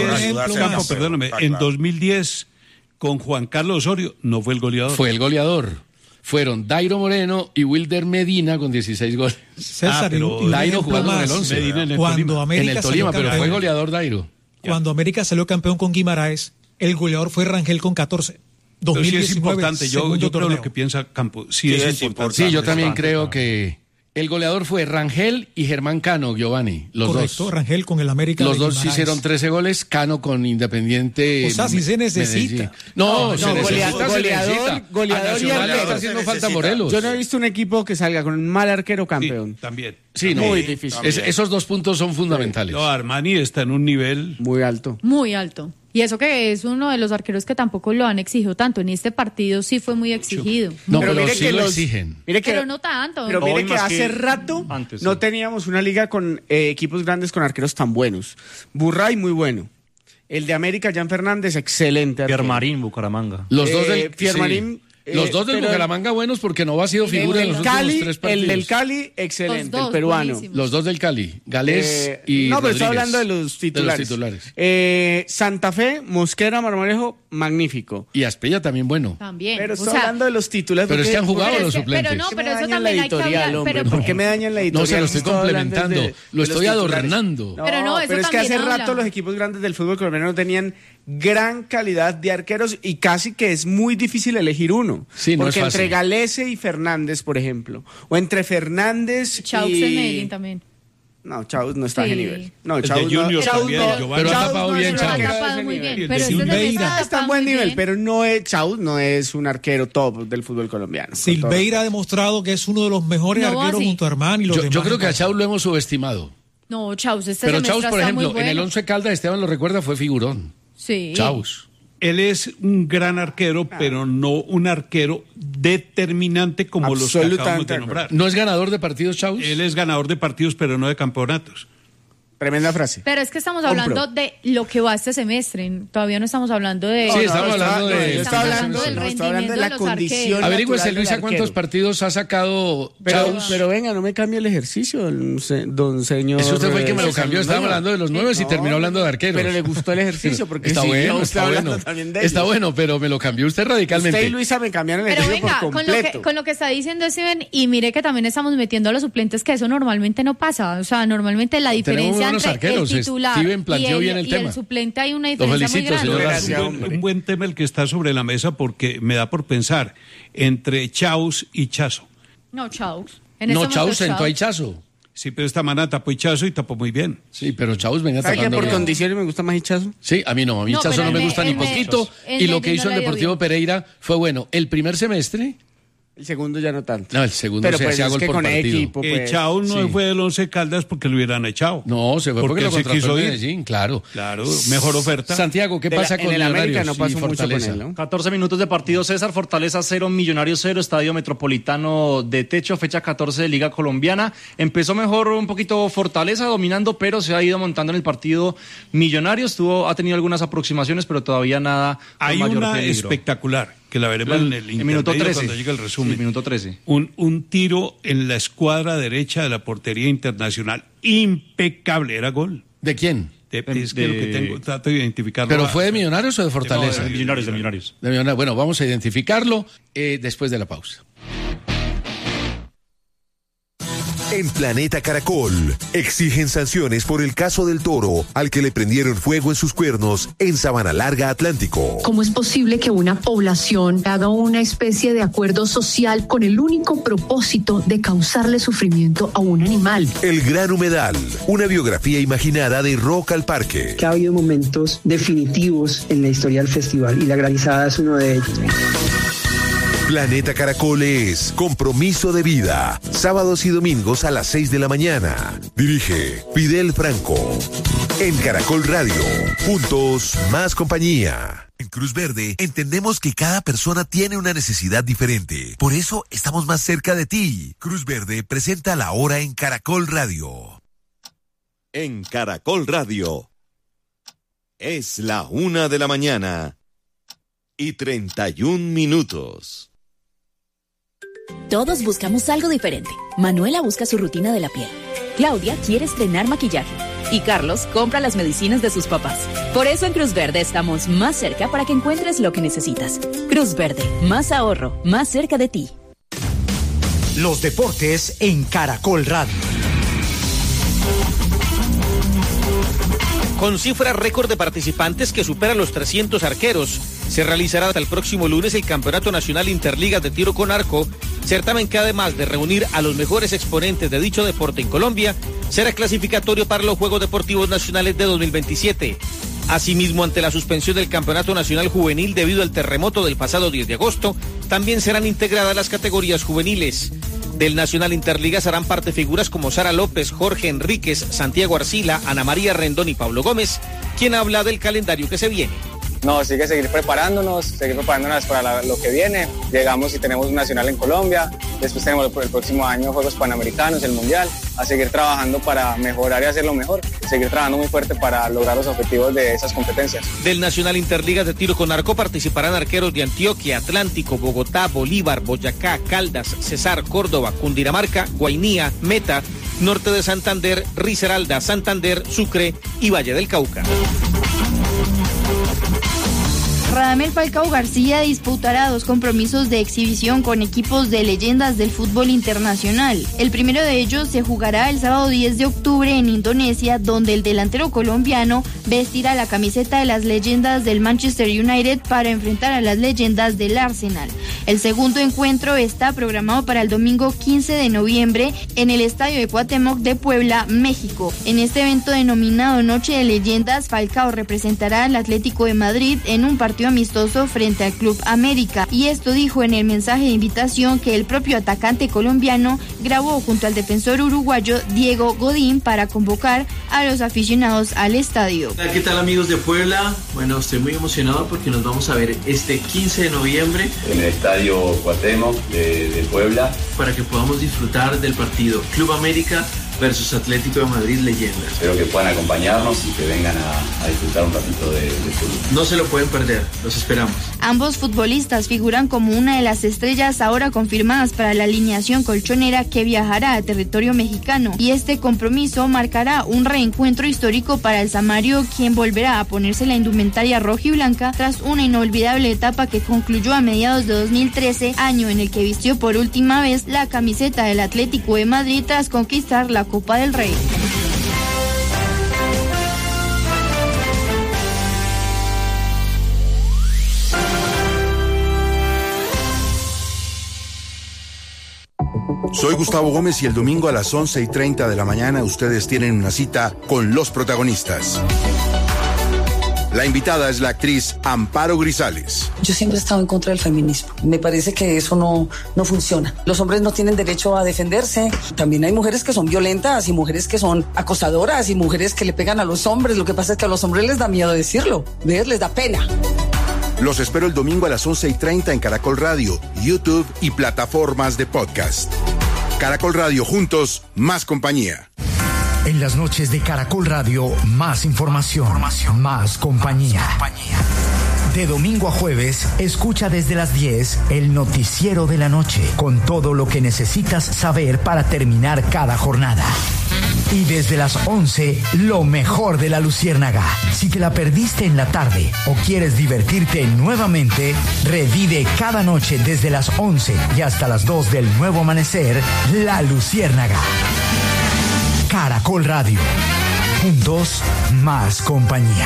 2010, con Juan Carlos Osorio, no fue el goleador. Fue el goleador. Fueron Dairo Moreno y Wilder Medina con 16 goles. César, pero Dairo jugando en el 11. Medina en el Cuando Tolima. América En el Tolima, pero fue goleador Dairo. Cuando América salió campeón con Guimaraes, el goleador fue Rangel con 14. 2019, sí es importante, yo creo lo que piensa Campo. Sí es importante. Sí, yo también creo que el goleador fue Rangel y Germán Cano, Giovanni, los Correcto, dos. Rangel con el América. Los de dos Guimaraes. hicieron 13 goles, Cano con Independiente. O sea, si se necesita. Medellín. No, se necesita, goleador a Nacional y está haciendo falta Morelos. Yo no he visto un equipo que salga con un mal arquero campeón. Sí, también. Sí, no, muy difícil. Esos 2 puntos son fundamentales. No, Armani está en un nivel muy alto. Muy alto. Y eso que es uno de los arqueros que tampoco lo han exigido tanto. En este partido sí fue muy exigido. No, pero pero mire sí que lo exigen. Pero no tanto. Pero mire que más hace que rato antes, no sí. teníamos una liga con equipos grandes con arqueros tan buenos. Burray, muy bueno. El de América, Jan Fernández, excelente arquero. Piermarín, Bucaramanga. Los dos del Piermarín Los dos del Bucaramanga buenos porque Nova ha sido figura en los últimos 3 partidos. El del Cali, excelente, el peruano. Buenísimos. Los dos del Cali, Galés y no, pero Rodríguez. estoy hablando de los titulares. Santa Fe, Mosquera, Marmolejo, magnífico. Y Asprilla también bueno. También. Pero estoy hablando de los titulares. Pero es que han jugado los suplentes. Pero eso también hay que hablar. ¿Por qué me dañan la editorial? No, se lo estoy complementando, lo estoy adornando. Pero es que hace rato los equipos grandes del fútbol colombiano no tenían gran calidad de arqueros y casi que es muy difícil elegir uno. Sí, no porque es fácil. entre Galese y Fernández, por ejemplo, o entre Fernández Chaux y... en Medellín también. No, Chaux no está a ese nivel. No, El Chaux de Junior también, pero ha tapado bien Chaux. Ha tapado muy bien. Pero Silveira está en buen nivel, pero no es Chaux, no es un arquero top del fútbol colombiano. Silveira ha demostrado que es uno de los mejores arqueros junto a Armani y los demás. Yo creo que a Chaux lo hemos subestimado. No, Chaux, pero Chaux, por ejemplo, en el Once Caldas, Esteban lo recuerda, fue figurón. Sí. Chaux. Él es un gran arquero, pero no un arquero determinante como los que acabamos de nombrar. ¿No es ganador de partidos, Chaux? Él es ganador de partidos, pero no de campeonatos. Tremenda frase. Pero es que estamos hablando de lo que va este semestre. Todavía no estamos hablando de... Sí, estamos hablando del rendimiento de la condición. Averígüese, Luisa, ¿cuántos partidos ha sacado Chaux? Pero venga, no me cambie el ejercicio, don señor. Eso usted fue el que me lo cambió. Estaba hablando de los 9 y terminó hablando de arqueros. Pero le gustó el ejercicio porque está bueno, está bueno. Está bueno, pero me lo cambió usted radicalmente. Usted y Luisa me cambiaron el ejercicio por completo. Con lo que está diciendo Steven, y mire que también estamos metiendo a los suplentes, que eso normalmente no pasa. O sea, normalmente la diferencia entre arqueros. el titular Steven planteó bien el tema. El suplente hay una diferencia muy grande. Un buen tema el que está sobre la mesa porque me da por pensar entre Chaux y Chazo. No, Chaux. No, Chaux sentó a Hichazo. Sí, pero esta mañana tapó Hichazo y tapó muy bien. Sí, pero Chaux venga tapando bien. ¿Por bien. condiciones me gusta más Hichazo? Sí, a mí no. A mí Hichazo no me gusta ni poquito. Y lo que hizo el Deportivo Pereira fue bueno. El primer semestre... El segundo ya no tanto. No, el segundo pero se hacía gol por partido. Equipo, pues, Chaux no fue del Once Caldas porque lo hubieran echado. No, se fue porque lo contrató en Medellín, claro. Claro, mejor oferta. Santiago, ¿qué pasa con el América? No pasó mucho con él, ¿no? 14 minutos de partido, César. Fortaleza 0, Millonarios 0, Estadio Metropolitano de techo, fecha 14 de Liga Colombiana. Empezó mejor un poquito Fortaleza dominando, pero se ha ido montando en el partido Millonarios. Ha tenido algunas aproximaciones, pero todavía nada con Hay mayor una peligro. Espectacular, que la veremos en el minuto 13 cuando llegue el resumen. Sí, minuto 13. Un tiro en la escuadra derecha de la portería internacional. Impecable, era gol. ¿De quién? Es que lo que tengo, trato de identificarlo. ¿Pero fue de Millonarios o de Fortaleza? No, de Millonarios. De Millonarios. Bueno, vamos a identificarlo después de la pausa. En Planeta Caracol, exigen sanciones por el caso del toro al que le prendieron fuego en sus cuernos en Sabana Larga, Atlántico. ¿Cómo es posible que una población haga una especie de acuerdo social con el único propósito de causarle sufrimiento a un animal? El Gran Humedal, una biografía imaginada de Rock al Parque. Que ha habido momentos definitivos en la historia del festival y la Granizada es uno de ellos. Planeta Caracol es compromiso de vida. Sábados y domingos a las 6 de la mañana. Dirige Fidel Franco. En Caracol Radio. Juntos, más compañía. En Cruz Verde entendemos que cada persona tiene una necesidad diferente. Por eso estamos más cerca de ti. Cruz Verde presenta La Hora en Caracol Radio. En Caracol Radio. Es la 1 de la mañana y 31 minutos. Todos buscamos algo diferente. Manuela busca su rutina de la piel. Claudia quiere estrenar maquillaje. Y Carlos compra las medicinas de sus papás. Por eso en Cruz Verde estamos más cerca para que encuentres lo que necesitas. Cruz Verde, más ahorro, más cerca de ti. Los deportes en Caracol Radio. Con cifra récord de participantes que supera los 300 arqueros, se realizará hasta el próximo lunes el Campeonato Nacional Interligas de Tiro con Arco, certamen que además de reunir a los mejores exponentes de dicho deporte en Colombia, será clasificatorio para los Juegos Deportivos Nacionales de 2027. Asimismo, ante la suspensión del Campeonato Nacional Juvenil debido al terremoto del pasado 10 de agosto, también serán integradas las categorías juveniles. Del Nacional Interligas harán parte figuras como Sara López, Jorge Enríquez, Santiago Arcila, Ana María Rendón y Pablo Gómez, quien habla del calendario que se viene. No, sí que seguir preparándonos para lo que viene. Llegamos y tenemos un nacional en Colombia, después tenemos el próximo año Juegos Panamericanos, el Mundial, a seguir trabajando para mejorar y hacerlo mejor, seguir trabajando muy fuerte para lograr los objetivos de esas competencias. Del Nacional Interligas de Tiro con Arco participarán arqueros de Antioquia, Atlántico, Bogotá, Bolívar, Boyacá, Caldas, Cesar, Córdoba, Cundinamarca, Guainía, Meta, Norte de Santander, Risaralda, Santander, Sucre y Valle del Cauca. Radamel Falcao García disputará 2 compromisos de exhibición con equipos de leyendas del fútbol internacional. El primero de ellos se jugará el sábado 10 de octubre en Indonesia, donde el delantero colombiano vestirá la camiseta de las leyendas del Manchester United para enfrentar a las leyendas del Arsenal. El segundo encuentro está programado para el domingo 15 de noviembre en el Estadio de Cuauhtémoc de Puebla, México. En este evento denominado Noche de Leyendas, Falcao representará al Atlético de Madrid en un partido amistoso frente al Club América, y esto dijo en el mensaje de invitación que el propio atacante colombiano grabó junto al defensor uruguayo Diego Godín para convocar a los aficionados al estadio. ¿Qué tal, amigos de Puebla? Bueno, estoy muy emocionado porque nos vamos a ver este 15 de noviembre en el Estadio Cuauhtémoc de Puebla, para que podamos disfrutar del partido Club América versus Atlético de Madrid Leyendas. Espero que puedan acompañarnos y que vengan a disfrutar un ratito de fútbol. No se lo pueden perder, los esperamos. Ambos futbolistas figuran como una de las estrellas ahora confirmadas para la alineación colchonera que viajará a territorio mexicano, y este compromiso marcará un reencuentro histórico para el Samario, quien volverá a ponerse la indumentaria rojiblanca tras una inolvidable etapa que concluyó a mediados de 2013, año en el que vistió por última vez la camiseta del Atlético de Madrid tras conquistar la Copa del Rey. Soy Gustavo Gómez y el domingo a las 11:30 de la mañana ustedes tienen una cita con los protagonistas. La invitada es la actriz Amparo Grisales. Yo siempre he estado en contra del feminismo. Me parece que eso no funciona. Los hombres no tienen derecho a defenderse. También hay mujeres que son violentas y mujeres que son acosadoras y mujeres que le pegan a los hombres. Lo que pasa es que a los hombres les da miedo decirlo. ¿Ves? Les da pena. Los espero el domingo a las 11:30 en Caracol Radio, YouTube y plataformas de podcast. Caracol Radio, juntos, más compañía. En las noches de Caracol Radio, más información, más compañía. De domingo a jueves, escucha desde las 10 el noticiero de la noche, con todo lo que necesitas saber para terminar cada jornada. Y desde las 11, lo mejor de La Luciérnaga. Si te la perdiste en la tarde o quieres divertirte nuevamente, revive cada noche desde las 11 y hasta las 2 del nuevo amanecer, La Luciérnaga. Caracol Radio. Juntos, más compañía.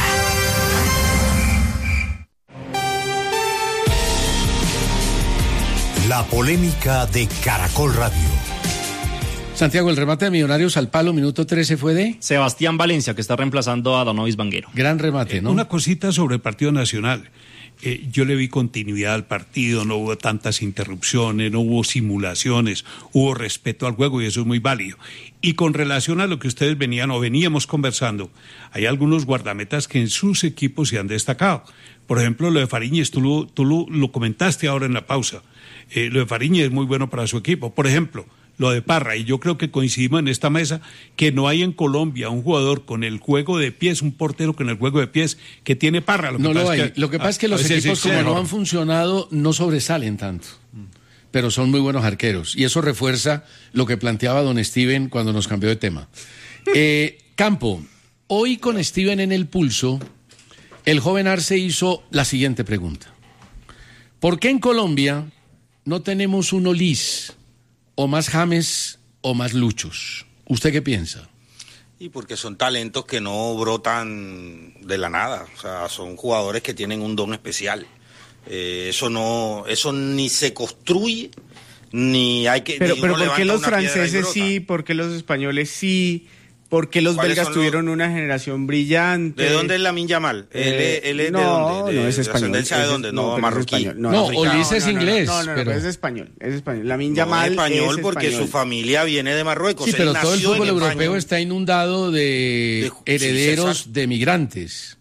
La polémica de Caracol Radio. Santiago, el remate de Millonarios al palo, minuto 13 fue de Sebastián Valencia, que está reemplazando a Donovis Vanguero. Gran remate, ¿no? Una cosita sobre el Partido Nacional. Yo le vi continuidad al partido, no hubo tantas interrupciones, no hubo simulaciones, hubo respeto al juego y eso es muy válido. Y con relación a lo que ustedes veníamos conversando, hay algunos guardametas que en sus equipos se han destacado. Por ejemplo, lo de Fariñez, tú lo comentaste ahora en la pausa. Lo de Fariñez es muy bueno para su equipo. Por ejemplo, lo de Parra, y yo creo que coincidimos en esta mesa que no hay en Colombia un jugador con el juego de pies, un portero con el juego de pies que tiene Parra. Lo que pasa es que los equipos como no han funcionado no sobresalen tanto, pero son muy buenos arqueros y eso refuerza lo que planteaba don Steven cuando nos cambió de tema. Campo, hoy con Steven en el pulso, el joven Arce hizo la siguiente pregunta: ¿por qué en Colombia no tenemos un Olís, o más James, o más Luchos? ¿Usted qué piensa? Y porque son talentos que no brotan de la nada, o sea, son jugadores que tienen un don especial. Eso ni se construye, ni hay que... Pero ¿por qué los franceses sí? ¿Por qué los españoles sí? ¿Por qué los belgas tuvieron una generación brillante? ¿De dónde es Lamine Yamal? ¿Él es de dónde? No, es español. ¿Ascendencia de dónde? No, marroquí. No, Olís es inglés. No, pero es español. Lamine Yamal es español porque su familia viene de Marruecos. Sí, pero todo el fútbol europeo está inundado de herederos de migrantes.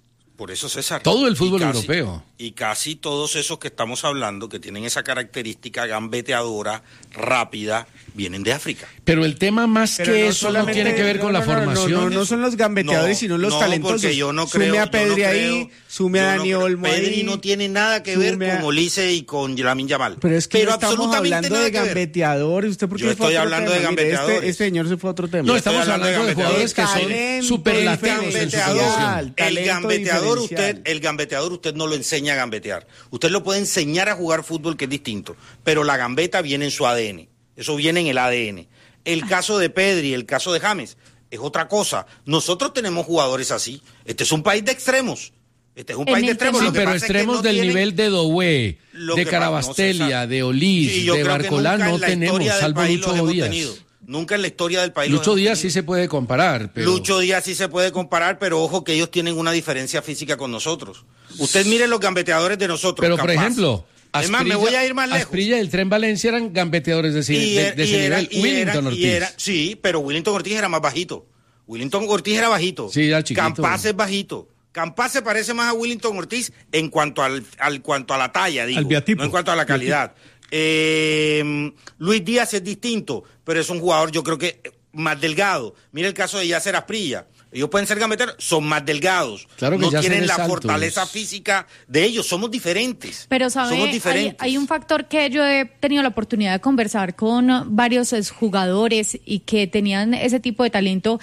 Por eso, César. Todo el fútbol europeo. Y casi todos esos que estamos hablando, que tienen esa característica gambeteadora, rápida, vienen de África. Pero el tema más Pero que no eso no solamente- tiene que ver con la formación. No son los gambeteadores, sino los talentosos. Porque yo no creo, sume a yo Pedri no ahí, creo- sume a yo no Dani creo- Olmo Pedri ahí, no tiene nada que ver sume a- con Olise y con Lamine Yamal. Pero es que no estamos absolutamente hablando nada de que ver. gambeteadores. ¿Usted por qué Yo se fue a estoy otro hablando tema? de Mire, gambeteadores. este señor se fue a otro tema. No, estamos hablando de jugadores que son Talento superlativos en su posición. El gambeteador usted no lo enseña a gambetear. Usted lo puede enseñar a jugar fútbol, que es distinto, pero la gambeta viene en su ADN. Eso viene en el ADN. El caso de Pedri, el caso de James, es otra cosa. Nosotros tenemos jugadores así. Este es un país de extremos. Este es un país de extremos. Sí, Lo que pero pasa es que extremos no del tienen- nivel de Doué, Lo de que Carabastelia, no, César. de Olís, Sí, yo de creo que Barcolá nunca no en la tenemos, historia del salvo país los Lucho hemos Díaz. tenido. Nunca en la historia del país. Lucho los Díaz hemos sí se puede comparar, pero... Lucho Díaz sí se puede comparar, pero ojo que ellos tienen una diferencia física con nosotros. Usted mire los gambeteadores de nosotros. Pero, por capaz. ejemplo... Es más, me voy a ir más lejos. Asprilla y el Tren Valencia eran gambeteadores de ese nivel. Willington Ortiz. Sí, pero Willington Ortiz era más bajito. Willington Ortiz era bajito. Sí, era chiquito. Campaz es bajito. Campaz se parece más a Willington Ortiz en cuanto cuanto a la talla, digo, Al biotipo. no en cuanto a la calidad. Luis Díaz es distinto, pero es un jugador, yo creo que más delgado. Mira el caso de Yasser Asprilla. Ellos pueden ser gambeteros, son más delgados. Claro que no Yasser tienen es la alto, fortaleza física de ellos. Somos diferentes. Pero, ¿sabe? Somos diferentes. Hay un factor que yo he tenido la oportunidad de conversar con varios jugadores y que tenían ese tipo de talento,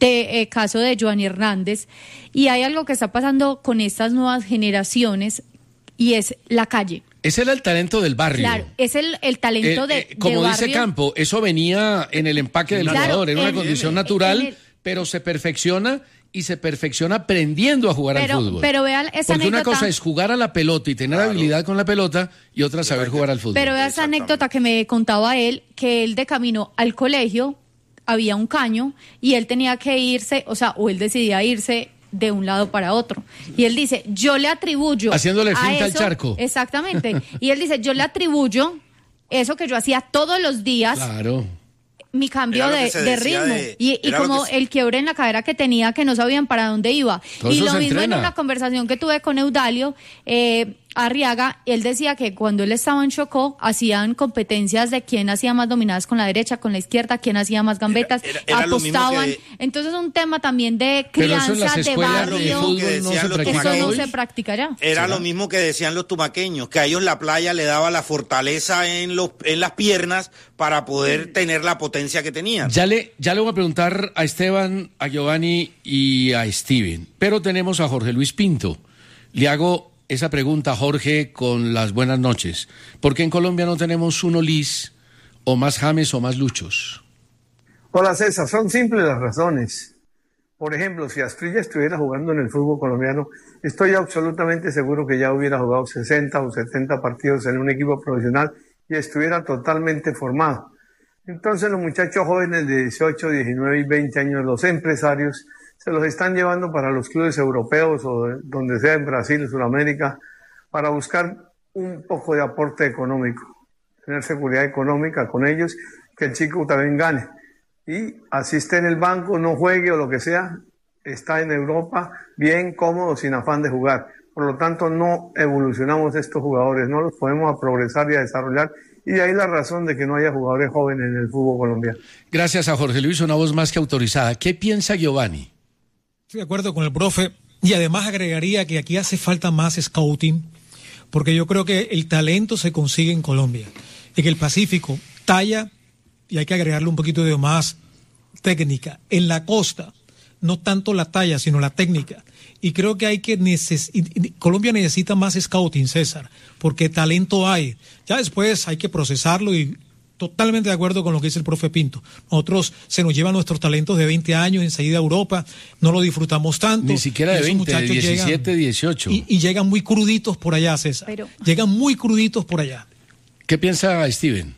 caso de Giovanni Hernández, y hay algo que está pasando con estas nuevas generaciones y es la calle. Ese era el talento del barrio. Claro, es el talento como de dice barrio. Campo, eso venía en el empaque del Claro, jugador, era una condición natural, pero se perfecciona y se perfecciona aprendiendo a jugar al fútbol. Pero vea esa Porque una anécdota. cosa es jugar a la pelota y tener habilidad con la pelota y otra saber jugar al fútbol. Pero vea esa anécdota que me contaba él, que él de camino al colegio había un caño y él tenía que irse, o él decidía irse de un lado para otro. Y él dice, yo le atribuyo... Haciéndole finta al eso- charco. Exactamente. Y él dice, yo le atribuyo eso que yo hacía todos los días, Claro. mi cambio Era lo de, que se de decía ritmo y era lo como que se- el quiebre en la cadera que tenía, que no sabían para dónde iba. Todo Y eso lo se mismo entrena. en una conversación que tuve con Eudalio Arriaga, él decía que cuando él estaba en Chocó hacían competencias de quién hacía más dominadas con la derecha, con la izquierda, quién hacía más gambetas, era lo mismo apostaban. que- Entonces un tema también de Pero eso en las crianza, de escuelas de barrio, fútbol que no decían se los practica eso no hoy. se practica ya. Era lo mismo que decían los tumaqueños, que a ellos la playa le daba la fortaleza en las piernas para poder tener la potencia que tenían. Ya le voy a preguntar a Esteban, a Giovanni y a Steven, pero tenemos a Jorge Luis Pinto. Le hago esa pregunta, Jorge, con las buenas noches. ¿Por qué en Colombia no tenemos un Olís o más James o más Luchos? Hola César, son simples las razones. Por ejemplo, si Asprilla estuviera jugando en el fútbol colombiano, estoy absolutamente seguro que ya hubiera jugado 60 o 70 partidos en un equipo profesional y estuviera totalmente formado. Entonces los muchachos jóvenes de 18, 19 y 20 años, los empresarios, se los están llevando para los clubes europeos o donde sea en Brasil, Sudamérica, para buscar un poco de aporte económico, tener seguridad económica con ellos, que el chico también gane. Y así esté en el banco, no juegue o lo que sea, está en Europa bien cómodo, sin afán de jugar. Por lo tanto, no evolucionamos estos jugadores, no los podemos a progresar y a desarrollar. Y de ahí la razón de que no haya jugadores jóvenes en el fútbol colombiano. Gracias a Jorge Luis, una voz más que autorizada. ¿Qué piensa Giovanni? Estoy de acuerdo con el profe y además agregaría que aquí hace falta más scouting porque yo creo que el talento se consigue en Colombia. En el Pacífico, talla, y hay que agregarle un poquito de más técnica. En la costa, no tanto la talla, sino la técnica. Y creo que hay que Colombia necesita más scouting, César, porque talento hay. Ya después hay que procesarlo y totalmente de acuerdo con lo que dice el profe Pinto. Nosotros se nos llevan nuestros talentos de 20 años enseguida a Europa, no lo disfrutamos tanto. Ni siquiera de 20, de 17, 18. Y llegan muy cruditos por allá, César. Llegan muy cruditos por allá. ¿Qué piensa Steven?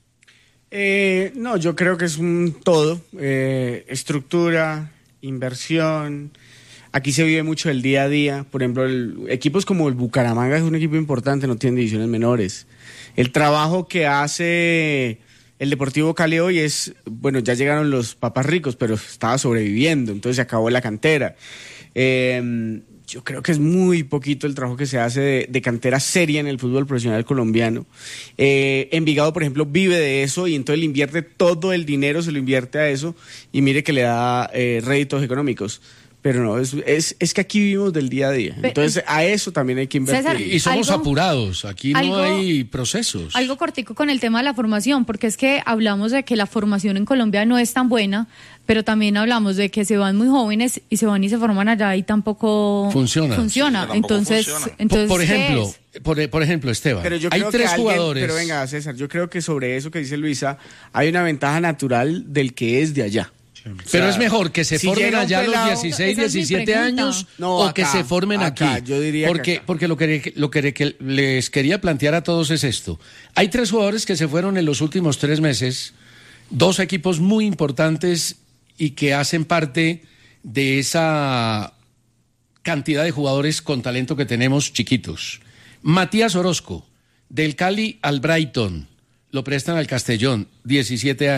No, yo creo que es un todo. Estructura, inversión. Aquí se vive mucho el día a día. Por ejemplo, equipos como el Bucaramanga es un equipo importante, no tiene divisiones menores. El trabajo que hace el Deportivo Cali hoy es, bueno, ya llegaron los papás ricos, pero estaba sobreviviendo, entonces se acabó la cantera. Yo creo que es muy poquito el trabajo que se hace de cantera seria en el fútbol profesional colombiano. Envigado, por ejemplo, vive de eso y entonces le invierte todo el dinero, se lo invierte a eso y mire que le da réditos económicos. Pero no, es que aquí vivimos del día a día. Entonces a eso también hay que invertir. César, y somos apurados, aquí no hay procesos. Algo cortico con el tema de la formación, porque es que hablamos de que la formación en Colombia no es tan buena, pero también hablamos de que se van muy jóvenes y se van y se forman allá y tampoco funciona. Sí, entonces, por ejemplo, por ejemplo, Esteban, pero yo hay creo tres que jugadores. Pero venga, César, yo creo que sobre eso que dice Luisa, hay una ventaja natural del que es de allá. Pero es mejor que se formen allá a los 16, 17 años o acá, que se formen aquí. Yo diría porque lo que les quería plantear a todos es esto. Hay 3 jugadores que se fueron en los últimos 3 meses, 2 equipos muy importantes y que hacen parte de esa cantidad de jugadores con talento que tenemos chiquitos. Matías Orozco, del Cali al Brighton, lo prestan al Castellón, 17 años.